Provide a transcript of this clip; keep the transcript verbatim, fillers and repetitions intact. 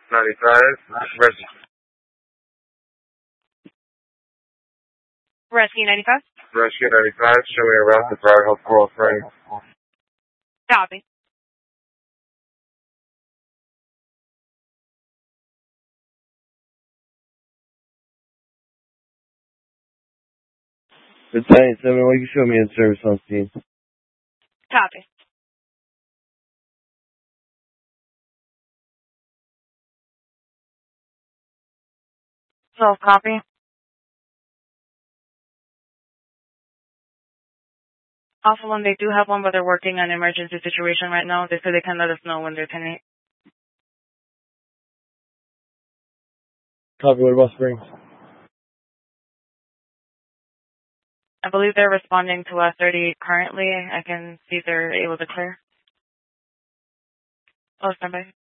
ninety-five, rescue. Rescue ninety-five. Rescue ninety-five, show me around the Briar Hill Coral Springs. Copy. Battalion seven, what you show me in service on scene? Copy. Self copy. Also, when they do have one, but they're working on an emergency situation right now, they say they can let us know when they're ten eight. Copy, what about Springs? I believe they're responding to us thirty-eight currently. I can see if they're able to clear. Oh, stand by.